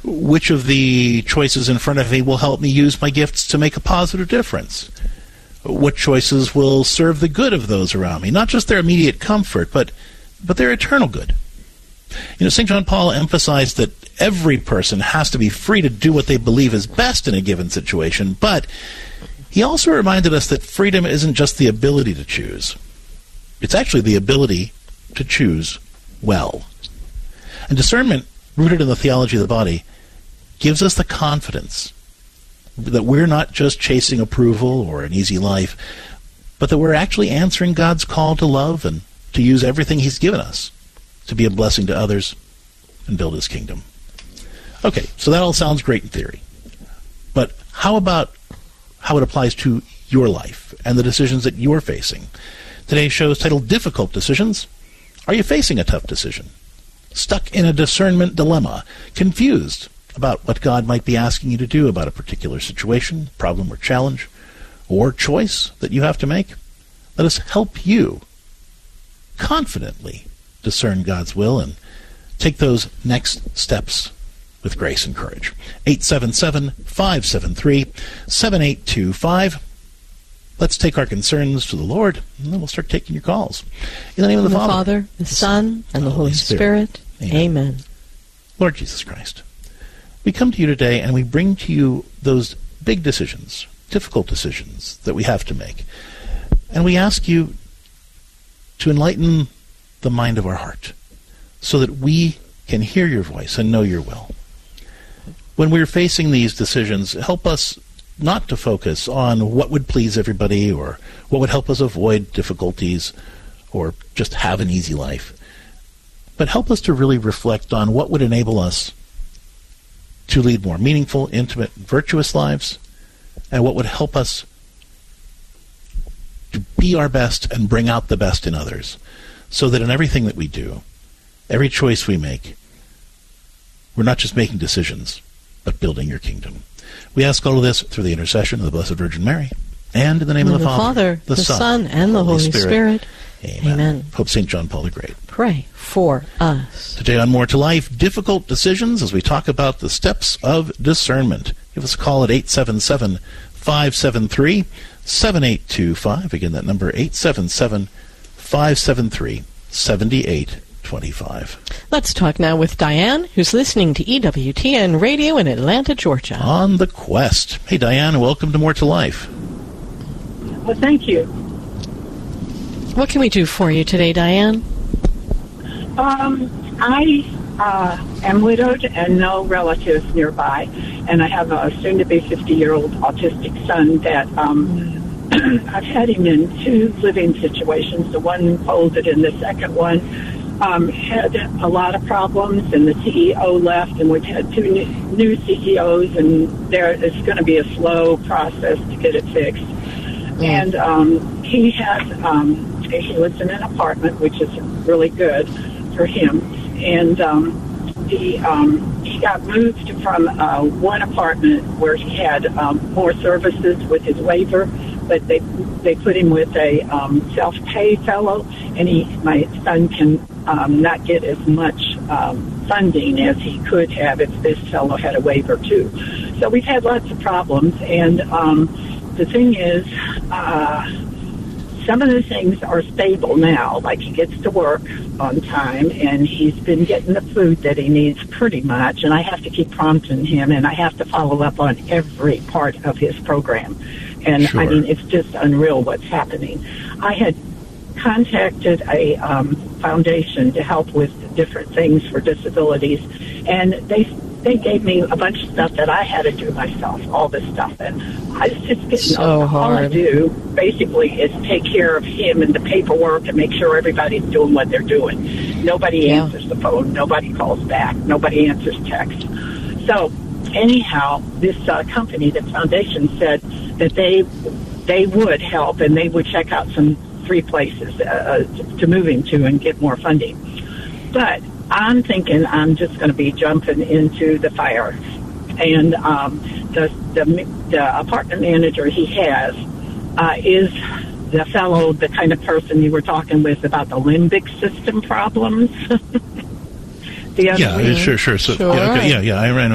Which of the choices in front of me will help me use my gifts to make a positive difference? What choices will serve the good of those around me? Not just their immediate comfort, but their eternal good. St. John Paul emphasized that every person has to be free to do what they believe is best in a given situation, but he also reminded us that freedom isn't just the ability to choose. It's actually the ability to choose well. And discernment, rooted in the theology of the body, gives us the confidence that we're not just chasing approval or an easy life, but that we're actually answering God's call to love and to use everything he's given us to be a blessing to others and build his kingdom. Okay, so that all sounds great in theory. But how about how it applies to your life and the decisions that you're facing? Today's show is titled Difficult Decisions. Are you facing a tough decision? Stuck in a discernment dilemma? Confused about what God might be asking you to do about a particular situation, problem, or challenge, or choice that you have to make? Let us help you confidently discern God's will and take those next steps with grace and courage. 877-573-7825. Let's take our concerns to the Lord, and then we'll start taking your calls. In the name of the Father, the Son, and the Holy Spirit. Amen. Lord Jesus Christ, we come to you today and we bring to you those big decisions, difficult decisions that we have to make. And we ask you to enlighten the mind of our heart so that we can hear your voice and know your will. When we're facing these decisions, help us not to focus on what would please everybody or what would help us avoid difficulties or just have an easy life, but help us to really reflect on what would enable us to lead more meaningful, intimate, virtuous lives, and what would help us to be our best and bring out the best in others, so that in everything that we do, every choice we make, we're not just making decisions, but building your kingdom. We ask all of this through the intercession of the Blessed Virgin Mary, and in the name of the Father, the Son, and the Holy Spirit. Amen. Pope St. John Paul the Great, pray for us. Today on More to Life, difficult decisions, as we talk about the steps of discernment. Give us a call at 877-573-7825. Again, that number, 877-573-7825. Let's talk now with Diane, who's listening to EWTN Radio in Atlanta, Georgia. On the quest. Hey, Diane, welcome to More to Life. Well, thank you. What can we do for you today, Diane? I am widowed and no relatives nearby, and I have a soon-to-be 50-year-old autistic son that I've had him in two living situations. The one folded, and the second one had a lot of problems, and the CEO left, and we've had two new CEOs, and it's going to be a slow process to get it fixed. And he lives in an apartment, which is really good for him. And he got moved from one apartment where he had more services with his waiver, but they put him with a self-pay fellow, and my son can not get as much funding as he could have if this fellow had a waiver too. So we've had lots of problems, and the thing is, some of the things are stable now, like he gets to work on time, and he's been getting the food that he needs pretty much, and I have to keep prompting him, and I have to follow up on every part of his program. And, sure. I mean, it's just unreal what's happening. I had contacted a foundation to help with different things for disabilities, and they gave me a bunch of stuff that I had to do myself, all this stuff, and I was just getting so hard. All I do basically is take care of him and the paperwork and make sure everybody's doing what they're doing. Nobody answers the phone, nobody calls back, nobody answers text. So anyhow, this company, the foundation, said that they would help and they would check out some free places to move him to and get more funding. But I'm thinking I'm just going to be jumping into the fire. And the apartment manager he has is the fellow, the kind of person you were talking with about the limbic system problems. The other sure. So, sure. I ran